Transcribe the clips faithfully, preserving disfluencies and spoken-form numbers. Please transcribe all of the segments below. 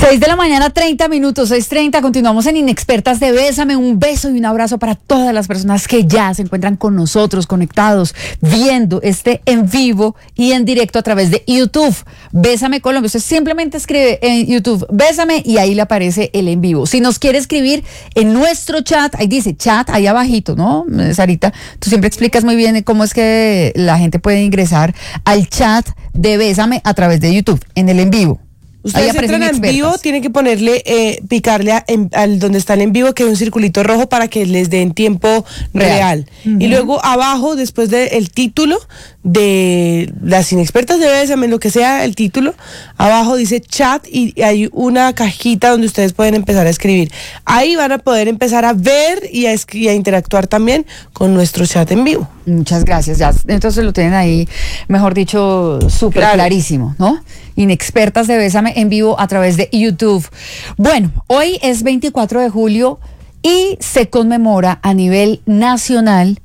seis de la mañana, treinta minutos, seis treinta, continuamos en Inexpertas de Bésame. Un beso y un abrazo para todas las personas que ya se encuentran con nosotros, conectados, viendo este en vivo y en directo a través de YouTube. Bésame Colombia. Usted simplemente escribe en YouTube Bésame y ahí le aparece el en vivo. Si nos quiere escribir en nuestro chat, ahí dice chat, ahí abajito, ¿no? Sarita, tú siempre explicas muy bien cómo es que la gente puede ingresar al chat de Bésame a través de YouTube, en el en vivo. Ustedes entran en vivo, tienen que ponerle, eh, picarle a, en, al donde están en vivo, que es un circulito rojo para que les den tiempo real. real. Uh-huh. Y luego abajo, después del título de las Inexpertas de Bésame, lo que sea el título, abajo dice chat y hay una cajita donde ustedes pueden empezar a escribir. Ahí van a poder empezar a ver y a, y a interactuar también con nuestro chat en vivo. Muchas gracias, ya entonces lo tienen ahí, mejor dicho, súper claro. clarísimo, ¿no? Inexpertas de Bésame en vivo a través de YouTube. Bueno, hoy es veinticuatro de julio y se conmemora a nivel nacional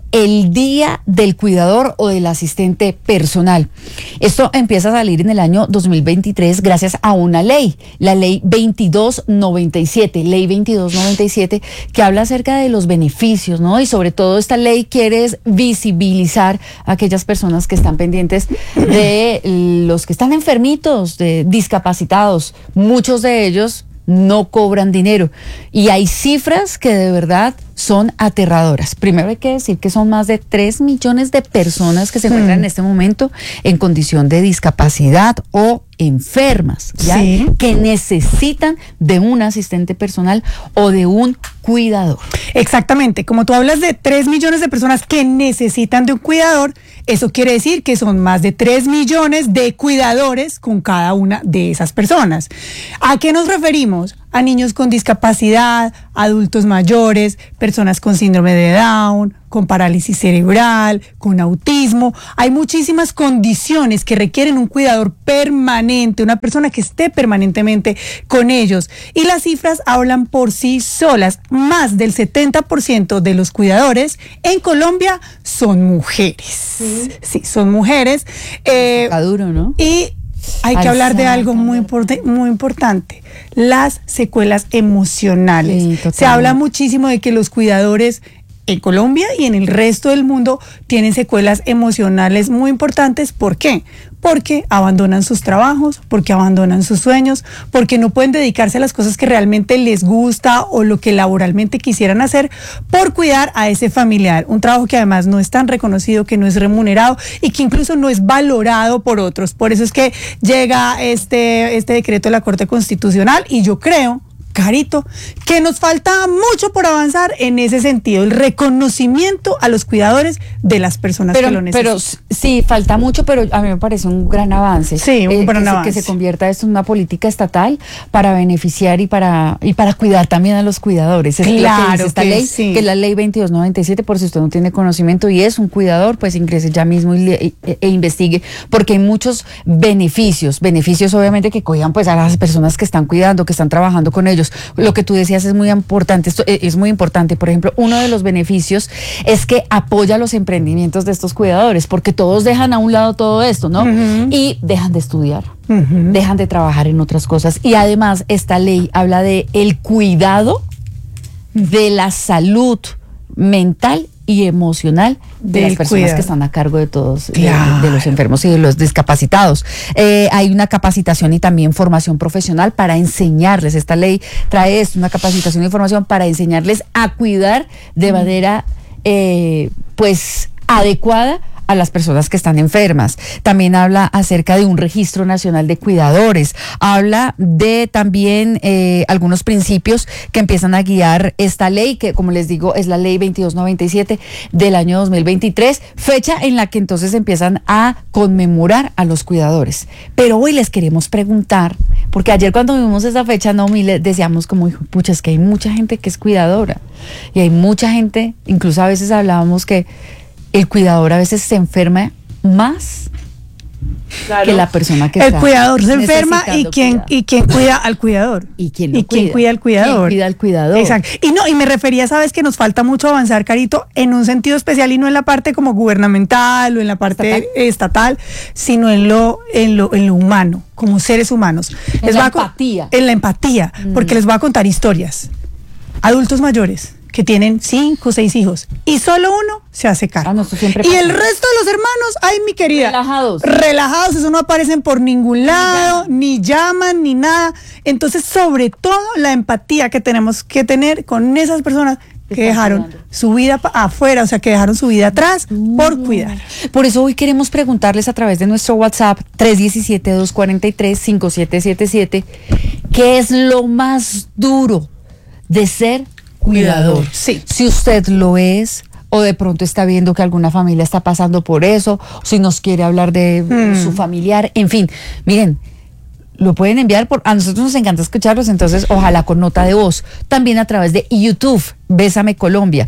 el Día del Cuidador o del Asistente Personal. Esto empieza a salir en el año dos mil veintitrés gracias a una ley, la ley veintidós noventa y siete, ley veintidós noventa y siete, que habla acerca de los beneficios, ¿no? Y sobre todo esta ley quiere visibilizar a aquellas personas que están pendientes de los que están enfermitos, de discapacitados. Muchos de ellos no cobran dinero y hay cifras que de verdad son aterradoras. Primero hay que decir que son más de tres millones de personas que se encuentran hmm. en este momento en condición de discapacidad o enfermas, ¿ya? Sí. Que necesitan de un asistente personal o de un cuidador. Exactamente, como tú hablas de tres millones de personas que necesitan de un cuidador, eso quiere decir que son más de tres millones de cuidadores con cada una de esas personas. ¿A qué nos referimos? A niños con discapacidad, adultos mayores, personas con síndrome de Down, con parálisis cerebral, con autismo. Hay muchísimas condiciones que requieren un cuidador permanente, una persona que esté permanentemente con ellos. Y las cifras hablan por sí solas. Más del setenta por ciento de los cuidadores en Colombia son mujeres. Sí, sí son mujeres. Eh, Está duro, ¿no? Y hay que hablar de algo muy, import- muy importante, las secuelas emocionales. Sí, se habla muchísimo de que los cuidadores en Colombia y en el resto del mundo tienen secuelas emocionales muy importantes. ¿Por qué? Porque abandonan sus trabajos, porque abandonan sus sueños, porque no pueden dedicarse a las cosas que realmente les gusta o lo que laboralmente quisieran hacer por cuidar a ese familiar. Un trabajo que además no es tan reconocido, que no es remunerado y que incluso no es valorado por otros. Por eso es que llega este, este decreto de la Corte Constitucional y yo creo, Carito, que nos falta mucho por avanzar en ese sentido, el reconocimiento a los cuidadores de las personas pero, que lo necesitan. Pero sí, falta mucho, pero a mí me parece un gran avance. Sí, un eh, gran que avance. Se, que se convierta esto en una política estatal para beneficiar y para y para cuidar también a los cuidadores. Es claro lo que dice esta que ley, sí. que es la ley veintidós noventa y siete, por si usted no tiene conocimiento y es un cuidador, pues ingrese ya mismo y le, e, e investigue, porque hay muchos beneficios, beneficios obviamente que cuidan pues a las personas que están cuidando, que están trabajando con ellos. Lo que tú decías es muy importante, esto es muy importante. Por ejemplo, uno de los beneficios es que apoya los emprendimientos de estos cuidadores, porque todos dejan a un lado todo esto, ¿no? Uh-huh. Y dejan de estudiar, uh-huh. dejan de trabajar en otras cosas. Y además, esta ley habla de el cuidado de la salud mental y emocional de las personas cuidado. que están a cargo de todos, claro. de, de los enfermos y de los discapacitados. Eh, hay una capacitación y también formación profesional para enseñarles. Esta ley trae esto, una capacitación y formación para enseñarles a cuidar de manera, eh, pues, adecuada a las personas que están enfermas. También habla acerca de un registro nacional de cuidadores. Habla de también eh, algunos principios que empiezan a guiar esta ley, que como les digo es la ley veintidós noventa y siete del año dos mil veintitrés, fecha en la que entonces empiezan a conmemorar a los cuidadores. Pero hoy les queremos preguntar, porque ayer cuando vimos esa fecha, no, le decíamos como, pucha, es que hay mucha gente que es cuidadora y hay mucha gente, incluso a veces hablábamos que el cuidador a veces se enferma más claro. que la persona que el está cuidador se enferma y quien y quien cuida al cuidador y quién y cuida? cuida al cuidador ¿Quién cuida al cuidador? Exacto. Y no y me refería, sabes, que nos falta mucho avanzar, Carito, en un sentido especial y no en la parte como gubernamental o en la parte estatal, estatal sino en lo en lo en lo humano, como seres humanos. En les la va empatía. A, en la empatía, mm. porque les voy a contar historias. Adultos mayores que tienen cinco o seis hijos y solo uno se hace cargo. Ah, no, siempre y el resto de los hermanos, ay, mi querida, relajados. Relajados, eso no aparecen por ningún lado, ni llaman. ni llaman, ni nada. Entonces, sobre todo, la empatía que tenemos que tener con esas personas que dejaron cuidando. Su vida afuera, o sea, que dejaron su vida atrás mm. por cuidar. Por eso hoy queremos preguntarles a través de nuestro WhatsApp tres uno siete, dos cuatro tres, cinco siete siete siete, ¿qué es lo más duro de ser cuidador? Sí. Si usted lo es, o de pronto está viendo que alguna familia está pasando por eso, o si nos quiere hablar de mm. su familiar, en fin, miren, lo pueden enviar por, a nosotros nos encanta escucharlos, entonces ojalá con nota de voz, también a través de YouTube, Bésame Colombia.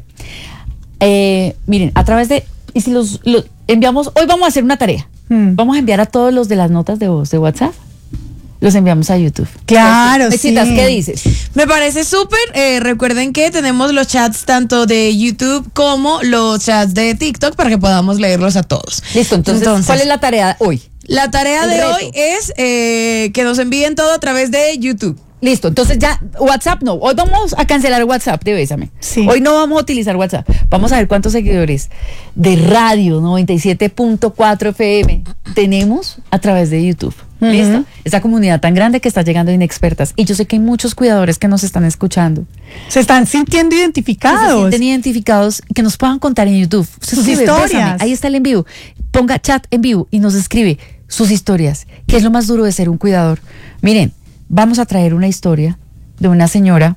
Eh, miren, a través de, y si los, los enviamos, hoy vamos a hacer una tarea, mm. vamos a enviar a todos los de las notas de voz de WhatsApp, los enviamos a YouTube. Claro, sí. ¿Qué dices? Me parece súper. Eh, recuerden que tenemos los chats tanto de YouTube como los chats de TikTok para que podamos leerlos a todos. Listo, entonces, entonces ¿cuál es la tarea hoy? La tarea El de reto. hoy es eh, que nos envíen todo a través de YouTube. Listo, entonces ya WhatsApp no, hoy vamos a cancelar WhatsApp de Bésame. Sí. Hoy no vamos a utilizar WhatsApp. Vamos a ver cuántos seguidores de Radio noventa y siete punto cuatro F M tenemos a través de YouTube. Uh-huh. ¿Listo? Esa comunidad tan grande que está llegando de inexpertas. Y yo sé que hay muchos cuidadores que nos están escuchando. Se están sintiendo identificados. Se sienten identificados, que nos puedan contar en YouTube. Sus escribe, historias. Bésame, ahí está el en vivo. Ponga chat en vivo y nos escribe sus historias. ¿Qué es lo más duro de ser un cuidador? Miren, vamos a traer una historia de una señora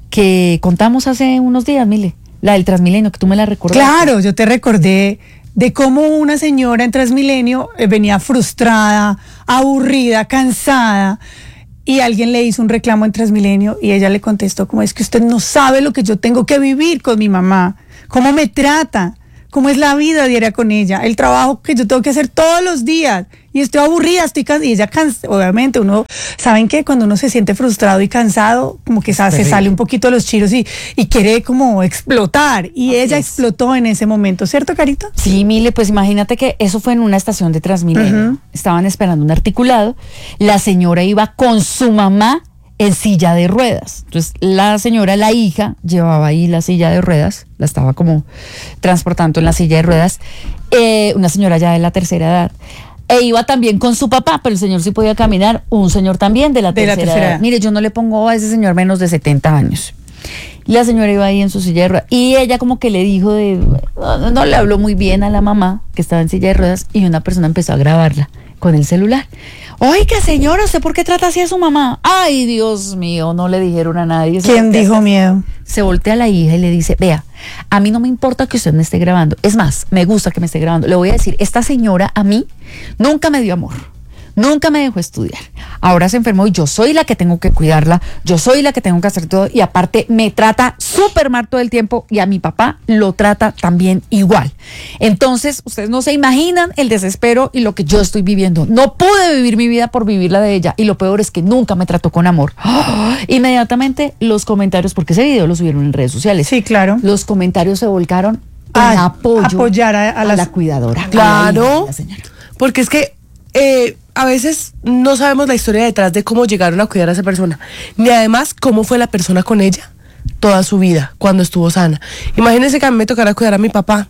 que contamos hace unos días, Mile, la del Transmilenio, que tú me la recordaste. Claro, yo te recordé de cómo una señora en Transmilenio eh, venía frustrada, aburrida, cansada, y alguien le hizo un reclamo en Transmilenio y ella le contestó como: es que usted no sabe lo que yo tengo que vivir con mi mamá, cómo me trata, cómo es la vida diaria con ella, el trabajo que yo tengo que hacer todos los días, y estoy aburrida, estoy cansada, y ella cansa, obviamente uno, ¿saben qué? Cuando uno se siente frustrado y cansado, como que se sale un poquito de los chiros y, y quiere como explotar, y Así ella es. explotó en ese momento, ¿cierto, Carito? Sí, Mile, pues imagínate que eso fue en una estación de Transmilenio, uh-huh. estaban esperando un articulado, la señora iba con su mamá en silla de ruedas. Entonces la señora, la hija, llevaba ahí la silla de ruedas, la estaba como transportando en la silla de ruedas, eh, una señora ya de la tercera edad, e iba también con su papá, pero el señor sí podía caminar, un señor también de la, de tercera, la tercera edad. edad. Mire, yo no le pongo a ese señor menos de setenta años. La señora iba ahí en su silla de ruedas y ella como que le dijo de, no, no le habló muy bien a la mamá que estaba en silla de ruedas, y una persona empezó a grabarla con el celular. Oiga, señora, ¿usted por qué trata así a su mamá? Ay, Dios mío, no le dijeron a nadie. ¿Quién dijo miedo? Se voltea a la hija y le dice: vea, a mí no me importa que usted me esté grabando. Es más, me gusta que me esté grabando. Le voy a decir, esta señora a mí nunca me dio amor. Nunca me dejó estudiar. Ahora se enfermó y yo soy la que tengo que cuidarla. Yo soy la que tengo que hacer todo. Y aparte me trata súper mal todo el tiempo. Y a mi papá lo trata también igual. Entonces, ustedes no se imaginan el desespero y lo que yo estoy viviendo. No pude vivir mi vida por vivir la de ella. Y lo peor es que nunca me trató con amor. ¡Oh! Inmediatamente los comentarios, porque ese video lo subieron en redes sociales. Sí, claro. Los comentarios se volcaron en a, apoyo apoyar a, a, a las, la cuidadora. Claro. A la hija de la señora. Porque es que eh, a veces no sabemos la historia detrás de cómo llegaron a cuidar a esa persona, ni además cómo fue la persona con ella toda su vida cuando estuvo sana. Imagínense que a mí me tocara cuidar a mi papá.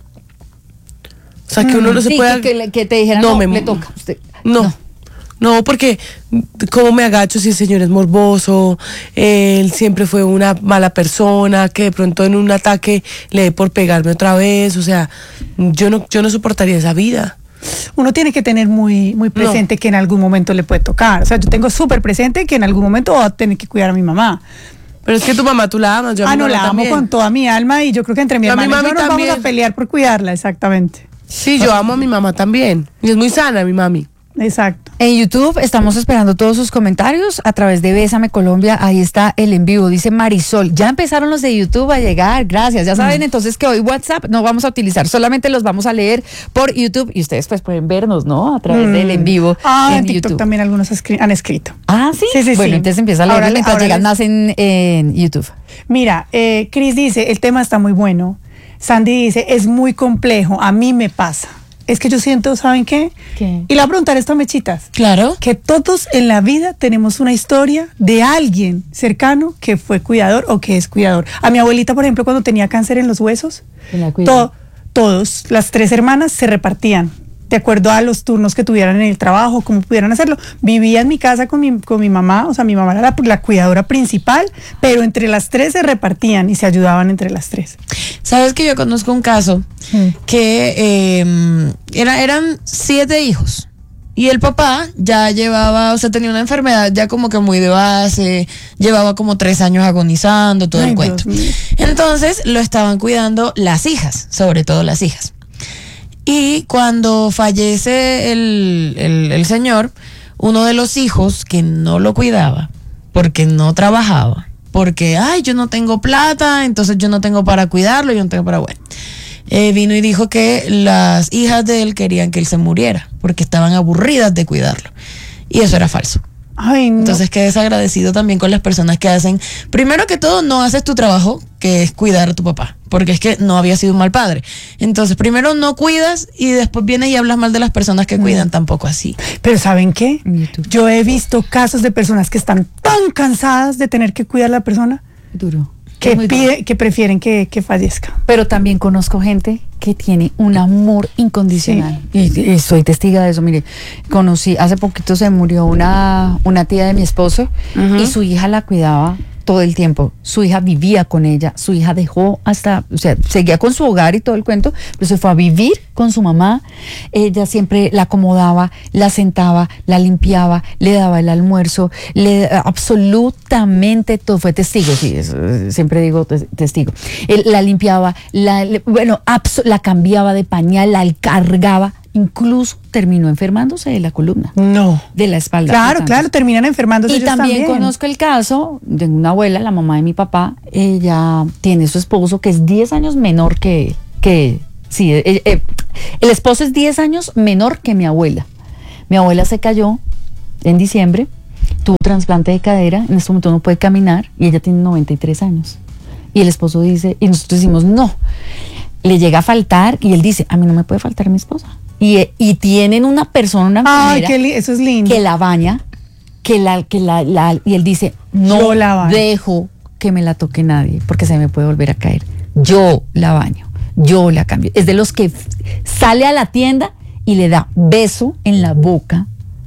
O sea, que uno no se sí, puede... Que, que, que te dijeran, no, no me, le toca. Usted, no, no, no, porque cómo me agacho si el señor es morboso, él siempre fue una mala persona, que de pronto en un ataque le dé por pegarme otra vez. O sea, yo no, yo no soportaría esa vida. Uno tiene que tener muy, muy presente no. que en algún momento le puede tocar. O sea, yo tengo súper presente que en algún momento voy a tener que cuidar a mi mamá. Pero es que tu mamá, tú la amas. Yo a ah, mi no, la también. amo con toda mi alma, y yo creo que entre mi yo hermana mi y yo nos también. vamos a pelear por cuidarla, exactamente. Sí, yo amo a mi mamá también. Y es muy sana mi mami. Exacto. En YouTube estamos esperando todos sus comentarios a través de Bésame Colombia. Ahí está el en vivo. Dice Marisol, ya empezaron los de YouTube a llegar. Gracias. Ya saben entonces que hoy WhatsApp no vamos a utilizar, solamente los vamos a leer por YouTube y ustedes pues pueden vernos, ¿no? A través mm. del en vivo. Ah, en, en TikTok YouTube también algunos han escrito. Ah, sí. Sí, sí, bueno, sí. entonces empieza a leer ahora, mientras ahora llegan les... más en, en YouTube. Mira, eh, Cris dice, el tema está muy bueno. Sandy dice, es muy complejo. A mí me pasa. Es que yo siento, ¿saben qué? ¿Qué? Y le voy a preguntar esto a Mechitas. Claro. Que todos en la vida tenemos una historia de alguien cercano que fue cuidador o que es cuidador. A mi abuelita, por ejemplo, cuando tenía cáncer en los huesos, to- todos, las tres hermanas se repartían de acuerdo a los turnos que tuvieran en el trabajo, cómo pudieran hacerlo. Vivía en mi casa con mi, con mi mamá, o sea, mi mamá era la, la cuidadora principal, pero entre las tres se repartían y se ayudaban entre las tres. Sabes que yo conozco un caso mm. que eh, era, eran siete hijos y el papá ya llevaba, o sea, tenía una enfermedad ya como que muy de base, llevaba como tres años agonizando, todo Ay, el cuento. Entonces lo estaban cuidando las hijas, sobre todo las hijas. Y cuando fallece el, el, el señor, uno de los hijos que no lo cuidaba, porque no trabajaba, porque, ay, yo no tengo plata, entonces yo no tengo para cuidarlo, yo no tengo para, bueno, eh, vino y dijo que las hijas de él querían que él se muriera, porque estaban aburridas de cuidarlo. Y eso era falso. Ay, no. Entonces qué desagradecido también con las personas que hacen, primero que todo, no haces tu trabajo, que es cuidar a tu papá, porque es que no había sido un mal padre. Entonces, primero no cuidas y después vienes y hablas mal de las personas que cuidan, mm. tampoco así. Pero ¿saben qué? Yo he visto casos de personas que están tan cansadas de tener que cuidar a la persona. Duro. Que, pide, que prefieren que, que fallezca. Pero también conozco gente que tiene un amor incondicional. Sí. Y, y soy testiga de eso. Mire, conocí, hace poquito se murió una, una tía de mi esposo uh-huh. y su hija la cuidaba todo el tiempo. Su hija vivía con ella, su hija dejó hasta, o sea, seguía con su hogar y todo el cuento, pero se fue a vivir con su mamá. Ella siempre la acomodaba, la sentaba, la limpiaba, le daba el almuerzo, le absolutamente todo, fue testigo, sí, es, siempre digo testigo. Él, la limpiaba, la, le, bueno, abso, la cambiaba de pañal, la cargaba. Incluso terminó enfermándose de la columna. No. De la espalda. Claro, claro, terminan enfermándose y ellos también. también Conozco el caso de una abuela, la mamá de mi papá. Ella tiene su esposo que es diez años menor que, que sí, eh, eh, el esposo es diez años menor que mi abuela. Mi abuela se cayó en diciembre, tuvo trasplante de cadera, en este momento no puede caminar y ella tiene noventa y tres años. Y el esposo dice, y nosotros decimos, no, le llega a faltar y él dice, a mí no me puede faltar mi esposa. Y, y tienen una persona, una Ay, qué li- eso es lindo. que la baña, que la, que la, la y él dice, no la dejo que me la toque nadie, porque se me puede volver a caer. Yo la baño, yo la cambio. Es de los que sale a la tienda y le da beso en la boca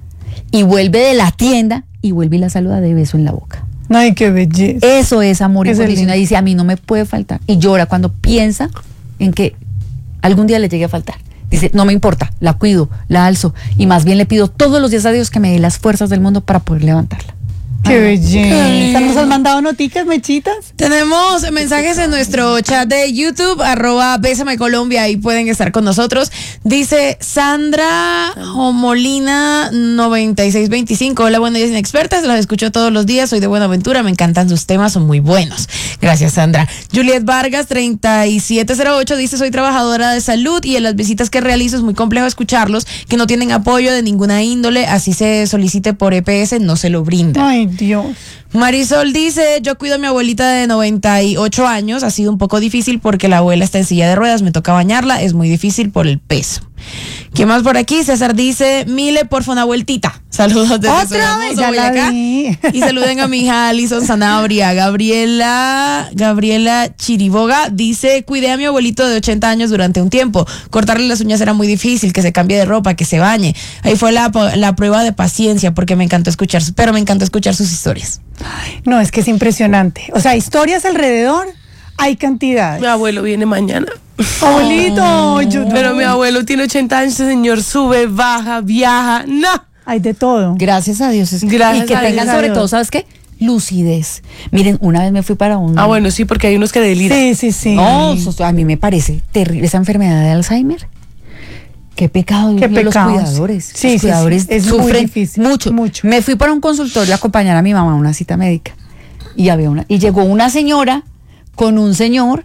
y vuelve de la tienda y vuelve y la saluda de beso en la boca. Ay, qué belleza. Eso es amor incondicional. Dice, a mí no me puede faltar. Y llora cuando piensa en que algún día le llegue a faltar. Dice, no me importa, la cuido, la alzo y más bien le pido todos los días a Dios que me dé las fuerzas del mundo para poder levantarla. ¡Qué belleza! ¿Nos has mandado noticas, Mechitas? Tenemos mensajes en nuestro chat de YouTube, arroba Bésame Colombia, ahí pueden estar con nosotros. Dice Sandra Molina noventa y seis veinticinco. Hola, buenos días, inexpertas. Las escucho todos los días, soy de Buenaventura, me encantan sus temas, son muy buenos. Gracias, Sandra. Juliet Vargas treinta y siete cero ocho dice, soy trabajadora de salud y en las visitas que realizo es muy complejo escucharlos, que no tienen apoyo de ninguna índole, así se solicite por E P S, no se lo brinda. Ay, Dios. Marisol dice, yo cuido a mi abuelita de noventa y ocho años, ha sido un poco difícil porque la abuela está en silla de ruedas, me toca bañarla, es muy difícil por el peso. ¿Qué más por aquí? César dice, Mile, porfa, una vueltita. Saludos desde Otra vez, ya la acá. vi. Y saluden a mi hija Alison Sanabria. Gabriela, Gabriela Chiriboga dice, cuidé a mi abuelito de ochenta años durante un tiempo. Cortarle las uñas era muy difícil, que se cambie de ropa, que se bañe. Ahí fue la, la prueba de paciencia porque me encantó escuchar, pero me encantó escuchar sus historias. No, es que es impresionante. O sea, historias alrededor hay cantidad. Mi abuelo viene mañana. Abuelito, oh, yo, pero mi abuelo tiene ochenta años, ese señor sube, baja, viaja, no. Hay de todo. Gracias a Dios. Es, Gracias y que a tengan Dios, sobre Dios. todo, ¿sabes qué? Lucidez. Miren, una vez me fui para un... Ah, bueno, sí, porque hay unos que deliran. Sí, sí, sí. No, a mí me parece terrible esa enfermedad de Alzheimer. Qué pecado, Qué Dios mío, los pecados. cuidadores. Sí, los sí, sí, cuidadores es muy sufren difícil, mucho. mucho. Me fui para un consultorio a acompañar a mi mamá a una cita médica. Y había una, y llegó una señora con un señor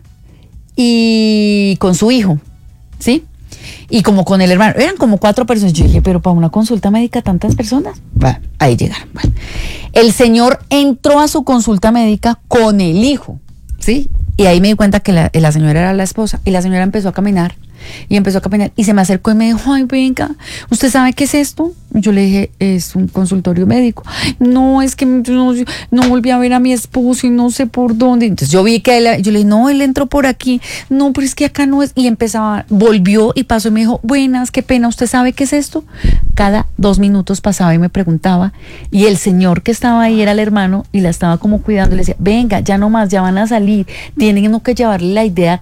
y con su hijo, ¿sí? Y como con el hermano, eran como cuatro personas. Yo dije, pero para una consulta médica, tantas personas. Bueno, ahí llegaron. Bueno. El señor entró a su consulta médica con el hijo, ¿sí? Y ahí me di cuenta que la, la señora era la esposa. Y la señora empezó a caminar. Y empezó a caminar. Y se me acercó y me dijo, ay, venga, ¿usted sabe qué es esto? Yo le dije, es un consultorio médico. No, es que no, no volví a ver a mi esposo y no sé por dónde. Entonces yo vi que él, yo le dije, no, él entró por aquí. No, pero es que acá no es. Y empezaba, volvió y pasó y me dijo, buenas, qué pena, ¿usted sabe qué es esto? Cada dos minutos pasaba y me preguntaba. Y el señor que estaba ahí era el hermano y la estaba como cuidando. Y le decía, venga, ya no más, ya van a salir. Tienen que llevarle la idea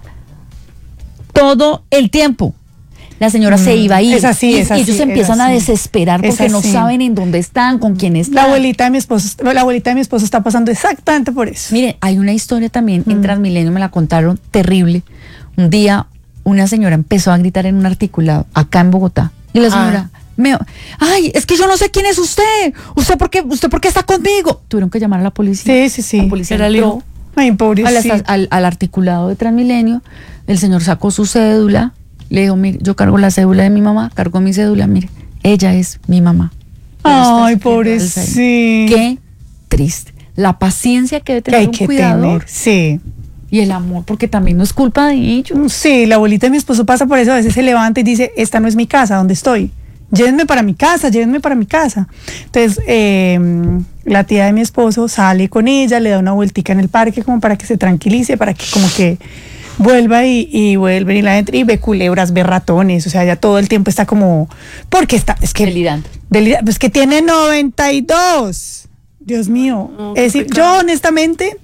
todo el tiempo. La señora mm, se iba a ir. Es así, y, es así, y ellos se empiezan a desesperar porque no saben en dónde están, con quién están. La abuelita de mi esposo, la abuelita de mi esposo está pasando exactamente por eso. Miren, hay una historia también mm. en Transmilenio, me la contaron terrible. Un día una señora empezó a gritar en un articulado acá en Bogotá. Y la señora, ah. me, ay, es que yo no sé quién es usted. ¿Usted por qué, usted por qué está conmigo? Tuvieron que llamar a la policía. Sí, sí, sí. La policía era entró Ay, pobrecito. al, al, al articulado de Transmilenio. El señor sacó su cédula. Le dijo, mire, yo cargo la cédula de mi mamá, cargo mi cédula, mire, ella es mi mamá. Ay, pobrecito. Qué triste. La paciencia que debe tener que hay un que cuidador. Tener, sí. Y el amor, porque también no es culpa de ellos. Sí, la abuelita de mi esposo pasa por eso, a veces se levanta y dice, esta no es mi casa, ¿dónde estoy? Llévenme para mi casa, llévenme para mi casa. Entonces, eh, la tía de mi esposo sale con ella, le da una vueltica en el parque como para que se tranquilice, para que como que vuelva y, y vuelve y la entra y ve culebras, ve ratones, o sea, ya todo el tiempo está como, porque está, es que delirante. Delirante, pues que tiene noventa y dos. Dios mío. Oh, es decir, yo honestamente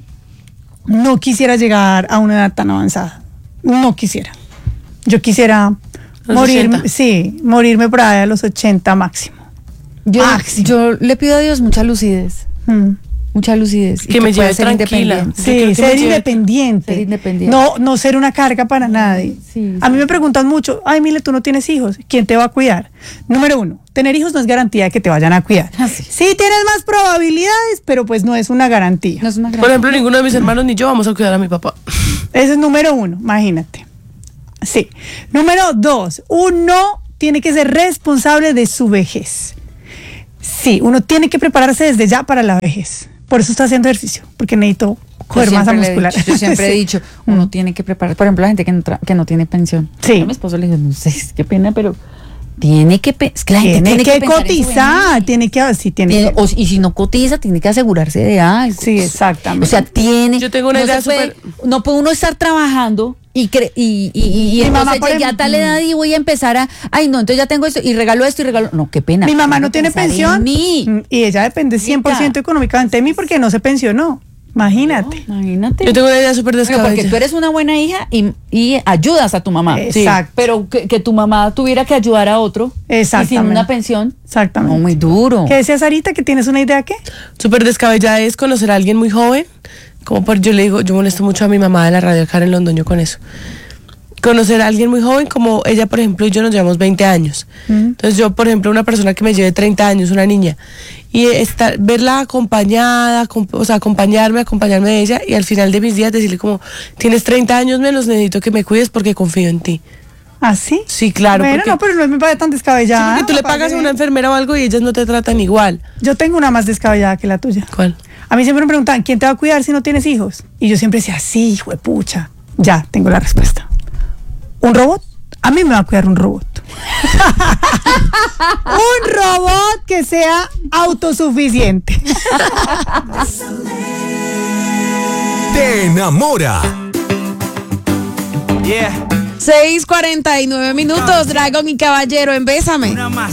no quisiera llegar a una edad tan avanzada. No quisiera. Yo quisiera morirme, sí, morirme por ahí a los ochenta máximo. Yo, máximo. yo le pido a Dios mucha lucidez. Mm. Mucha lucidez. Que, que me lleve tranquila. Sí, ser independiente. ser independiente. No, no ser una carga para nadie. Sí, a sí. mí me preguntan mucho, ay, Mile, tú no tienes hijos, ¿quién te va a cuidar? Número uno, tener hijos no es garantía de que te vayan a cuidar. Ah, sí. sí tienes más probabilidades, pero pues no es una garantía. No es una garantía. Por ejemplo, ninguno de mis hermanos ni yo vamos a cuidar a mi papá. Ese es número uno, imagínate. Sí. Número dos, uno tiene que ser responsable de su vejez. Sí, uno tiene que prepararse desde ya para la vejez. Por eso estoy haciendo ejercicio, porque necesito coger masa muscular. Dicho, yo siempre sí. he dicho, uno mm. tiene que preparar. Por ejemplo, la gente que no, que no tiene pensión. Sí. A mi esposo le dijo, no sé, qué pena, pero tiene que, es que la gente tiene, tiene que, que cotizar, tiene que, sí, tiene, tiene que. O, y si no cotiza, tiene que asegurarse de algo. Sí, exactamente. O sea, tiene. Yo tengo una no idea puede, súper. No puede uno estar trabajando. Y, cre y, y, y, y entonces mamá, llegué a tal edad y voy a empezar a, ay no, entonces ya tengo esto y regalo esto y regalo, no, qué pena. Mi mamá no tiene pensión y ella depende cien por ciento económicamente de mí porque no se pensionó. Imagínate. No, imagínate. Yo tengo una idea súper descabellada. Porque tú eres una buena hija y, y ayudas a tu mamá. Exacto. Sí, pero que, que tu mamá tuviera que ayudar a otro. Exactamente. Y sin una pensión. Exactamente. No, muy duro. ¿Qué decías, Sarita? ¿Que tienes una idea qué? Súper descabellada es conocer a alguien muy joven. Como por, yo le digo, yo molesto mucho a mi mamá de la radio Karen Londoño con eso. Conocer a alguien muy joven, como ella, por ejemplo, y yo nos llevamos veinte años. Mm. Entonces yo, por ejemplo, una persona que me lleve treinta años, una niña, y estar, verla acompañada, o sea, acompañarme, acompañarme de ella, y al final de mis días decirle como, tienes treinta años menos, necesito que me cuides porque confío en ti. ¿Ah, sí? Sí, claro. Bueno, no, pero no me parece tan descabellada. Sí, porque tú le pagas a una enfermera o algo y ellas no te tratan igual. Yo tengo una más descabellada que la tuya. ¿Cuál? A mí siempre me preguntan, ¿quién te va a cuidar si no tienes hijos? Y yo siempre decía, sí, hijo de pucha. Ya, tengo la respuesta. ¿Un robot? A mí me va a cuidar un robot. Un robot que sea autosuficiente. Te enamora. Yeah. seis cuarenta y nueve minutos, Dragon y Caballero en Bésame.